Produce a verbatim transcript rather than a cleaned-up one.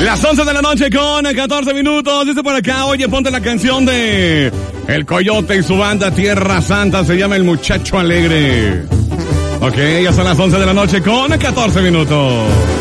Las once de la noche con catorce minutos. Dice por acá, oye, ponte la canción de El Coyote y su banda Tierra Santa. Se llama El Muchacho Alegre. Ok, ya son las once de la noche con catorce minutos.